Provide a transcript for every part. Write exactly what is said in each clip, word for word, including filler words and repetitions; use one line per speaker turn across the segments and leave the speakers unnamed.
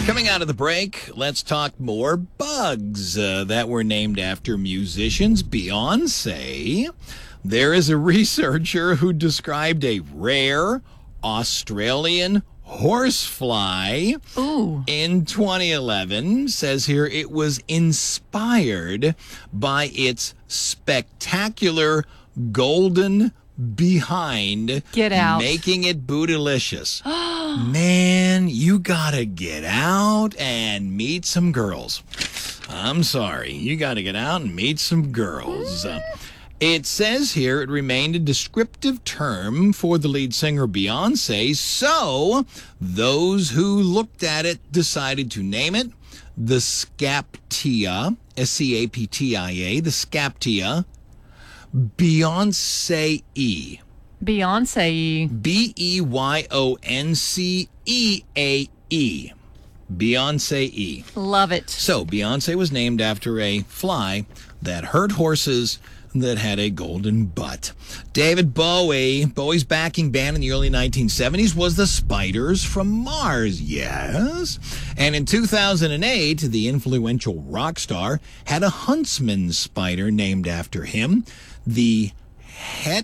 Coming out of the break, let's talk more bugs uh, that were named after musicians. Beyonce. There is a researcher who described a rare Australian horsefly
Ooh.
in twenty eleven. Says here it was inspired by its spectacular golden behind,
Get out.
making it bootylicious. Man, you gotta get out and meet some girls. I'm sorry, you gotta get out and meet some girls. Uh, it says here it remained a descriptive term for the lead singer Beyonce, so those who looked at it decided to name it the Scaptia, S C A P T I A, the Scaptia Beyonce-E.
Beyonce.
B E Y O N C E A E. Beyonce-E.
Love it.
So, Beyonce was named after a fly that hurt horses that had a golden butt. David Bowie, Bowie's backing band in the early nineteen seventies was the Spiders from Mars, yes. And in two thousand eight, the influential rock star had a huntsman spider named after him, the Het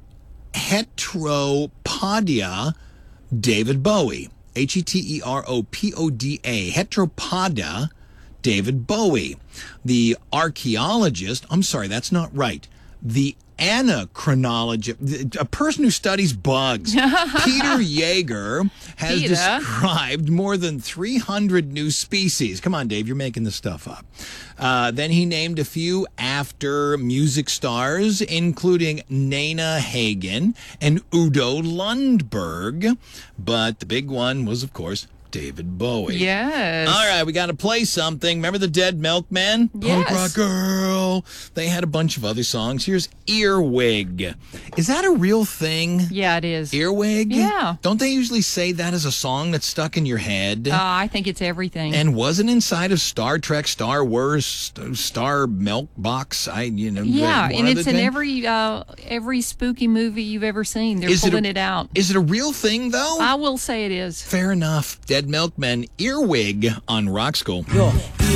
Heteropoda David Bowie. H E T E R O P O D A. Heteropoda David Bowie. The archaeologist, I'm sorry, that's not right. The anachronologist, a person who studies bugs, Peter Yeager, has
Peter.
described more than three hundred new species. Come on, Dave, you're making this stuff up. Uh, then he named a few after music stars, including Nana Hagen and Udo Lundberg. But the big one was, of course, David Bowie.
Yes.
All right, we got to play something. Remember the Dead Milkmen?
Yes.
Punk Rock Girl. They had a bunch of other songs. Here's Earwig. Is that a real thing?
Yeah, it is.
Earwig?
Yeah.
Don't they usually say that as a song that's stuck in your head?
Uh, I think it's everything.
And wasn't inside of Star Trek, Star Wars, St- Star Milk Box? I, you know.
yeah,
one
and
other
it's in
thing?
every uh, every spooky movie you've ever seen. They're
Is it
pulling
a-
it out.
Is it a real thing, though?
I will say it is.
Fair enough. Dead Milkmen, Earwig on Rock School.
Yo,